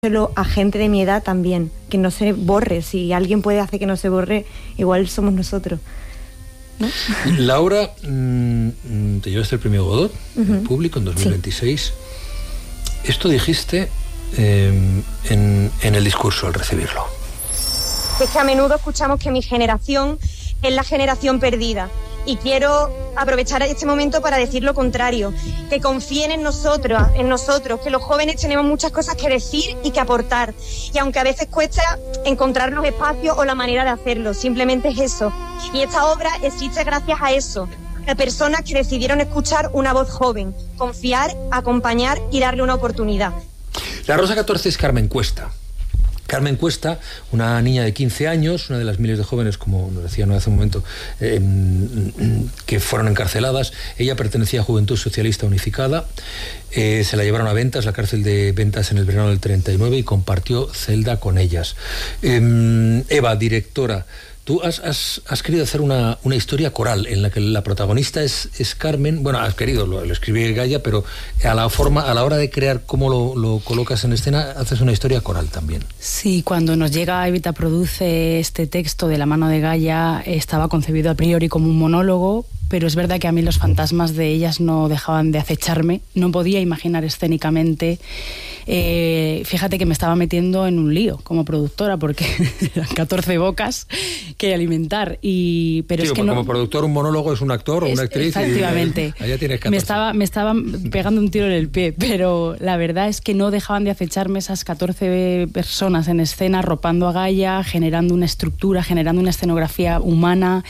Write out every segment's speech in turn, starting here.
a gente de mi edad también, que no se borre. Si alguien puede hacer que no se borre, igual somos nosotros, ¿no? Laura, te llevaste el premio Godot público en 2026. Sí. Esto dijiste en el discurso al recibirlo. Es que a menudo escuchamos que mi generación es la generación perdida. Y quiero aprovechar este momento para decir lo contrario, que confíen en nosotros, que los jóvenes tenemos muchas cosas que decir y que aportar. Y aunque a veces cuesta encontrar los espacios o la manera de hacerlo, simplemente es eso. Y esta obra existe gracias a eso, a personas que decidieron escuchar una voz joven, confiar, acompañar y darle una oportunidad. La Rosa 14 es Carmen Cuesta. Carmen Cuesta, una niña de 15 años, una de las miles de jóvenes, como nos decían hace un momento, que fueron encarceladas. Ella pertenecía a Juventud Socialista Unificada, se la llevaron a Ventas, la cárcel de Ventas, en el verano del 39, y compartió celda con ellas. Eva, directora, tú has querido hacer una historia coral en la que la protagonista es Carmen. Bueno, has querido, lo escribí Gaia, pero a la hora de crear cómo lo colocas en escena, haces una historia coral también. Sí, cuando nos llega Evita Produce este texto de la mano de Gaia, estaba concebido a priori como un monólogo, pero es verdad que a mí los fantasmas de ellas no dejaban de acecharme. No podía imaginar escénicamente. Fíjate que me estaba metiendo en un lío como productora, porque eran 14 bocas que alimentar. Pero sí, es que como productor, un monólogo es un actor o una actriz. Efectivamente. Allá tienes 14. Me estaba pegando un tiro en el pie, pero la verdad es que no dejaban de acecharme esas 14 personas en escena, arropando a Gaia, generando una estructura, generando una escenografía humana,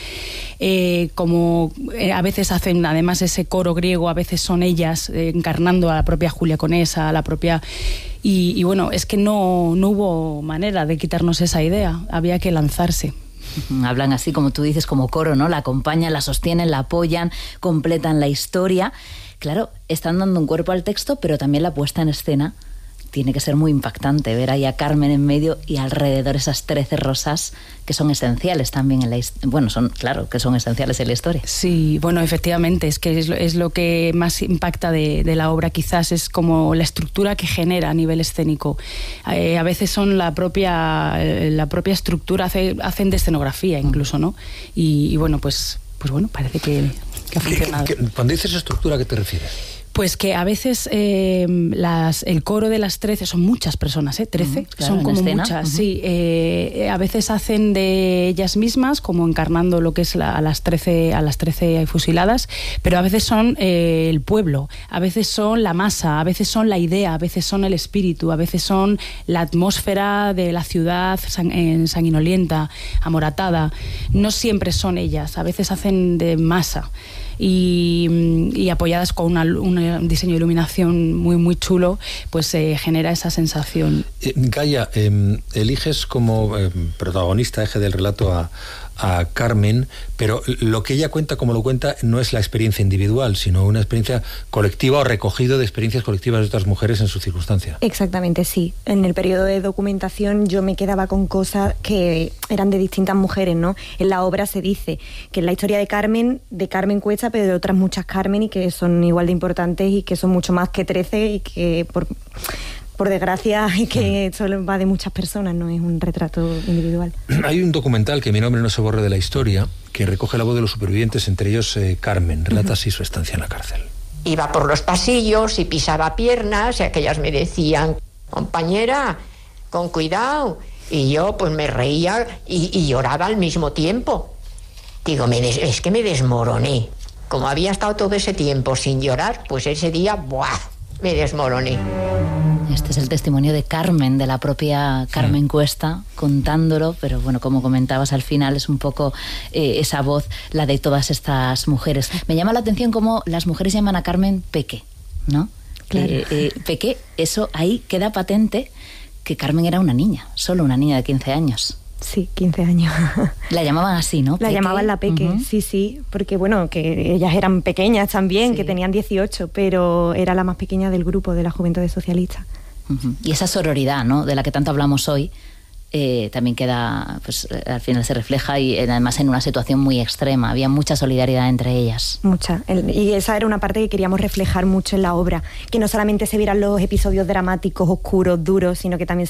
a veces hacen además ese coro griego, a veces son ellas encarnando a la propia Julia Conesa, a la propia... Y bueno, es que no hubo manera de quitarnos esa idea, había que lanzarse. Hablan así, como tú dices, como coro, ¿no? La acompañan, la sostienen, la apoyan, completan la historia. Claro, están dando un cuerpo al texto, pero también la puesta en escena tiene que ser muy impactante, ver ahí a Carmen en medio y alrededor esas 13 rosas que son esenciales también en la historia. Bueno, que son esenciales en la historia. Sí, bueno, efectivamente, es que es lo que más impacta de la obra, quizás, es como la estructura que genera a nivel escénico. A veces son la propia estructura, hacen de escenografía incluso, ¿no? Y bueno, pues bueno, parece que ha funcionado. Cuando dices estructura, ¿a qué te refieres? Pues que a veces el coro de las 13, son muchas personas, 13, claro, son como muchas, sí. A veces hacen de ellas mismas, como encarnando lo que es a las 13 fusiladas, pero a veces son el pueblo, a veces son la masa, a veces son la idea, a veces son el espíritu, a veces son la atmósfera de la ciudad sanguinolienta, amoratada. No siempre son ellas, a veces hacen de masa. Y apoyadas con un diseño de iluminación muy, muy chulo, pues genera esa sensación. Gaia, eliges como protagonista, eje del relato a Carmen, pero lo que ella cuenta, como lo cuenta, no es la experiencia individual, sino una experiencia colectiva o recogido de experiencias colectivas de otras mujeres en su circunstancia. Exactamente, sí. En el periodo de documentación yo me quedaba con cosas que eran de distintas mujeres, ¿no? En la obra se dice que es la historia de Carmen Cuesta, pero de otras muchas Carmen, y que son igual de importantes y que son mucho más que 13, y que por desgracia, que solo va de muchas personas, no es un retrato individual. Hay un documental, que Mi nombre no se borre de la historia, que recoge la voz de los supervivientes, entre ellos Carmen. Relata así su estancia en la cárcel. Iba por los pasillos y pisaba piernas, y aquellas me decían: compañera, con cuidado. Y yo pues me reía y lloraba al mismo tiempo. Digo, es que me desmoroné. Como había estado todo ese tiempo sin llorar, pues ese día, ¡buah!, me desmoroné. Este es el testimonio de Carmen, de la propia Carmen Cuesta, contándolo, pero bueno, como comentabas, al final es un poco esa voz, la de todas estas mujeres. Me llama la atención cómo las mujeres llaman a Carmen Peque, ¿no? Claro. Peque, eso ahí queda patente que Carmen era una niña, solo una niña de 15 años. Sí, 15 años. La llamaban así, ¿no? La llamaban la Peque, sí, porque bueno, que ellas eran pequeñas también, que tenían 18, pero era la más pequeña del grupo de la Juventud Socialista. Y esa sororidad, ¿no?, de la que tanto hablamos hoy, también queda, pues al final se refleja, y además en una situación muy extrema. Había mucha solidaridad entre ellas. Mucha. Y esa era una parte que queríamos reflejar mucho en la obra, que no solamente se vieran los episodios dramáticos, oscuros, duros, sino que también